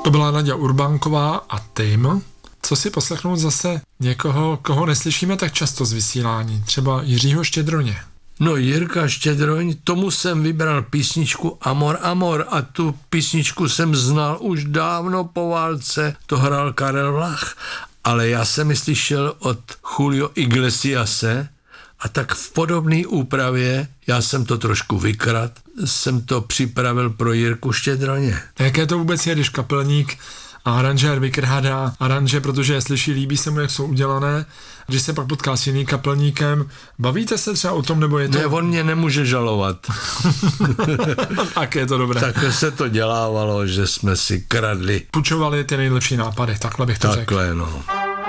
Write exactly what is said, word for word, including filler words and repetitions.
To byla Naďa Urbánková a Tym. Co si poslechnout zase někoho, koho neslyšíme tak často z vysílání, třeba Jiřího Štědroně. No Jirka Štědroň, tomu jsem vybral písničku Amor, Amor a tu písničku jsem znal už dávno po válce, to hrál Karel Vlach, ale já jsem ji slyšel od Julio Iglesiase a tak v podobné úpravě, já jsem to trošku vykrad, jsem to připravil pro Jirku Štědroně. Jaké to vůbec je, když kapelník a aranžér vykrhádá aranže, protože je slyší, líbí se mu, jak jsou udělané. Když se pak potká s jiným kapelníkem, bavíte se třeba o tom, nebo je to... Ne, on mě nemůže žalovat. Tak je to dobré. Takhle se to dělávalo, že jsme si kradli. Půjčovali ty nejlepší nápady, takhle bych to takhle, řekl. No.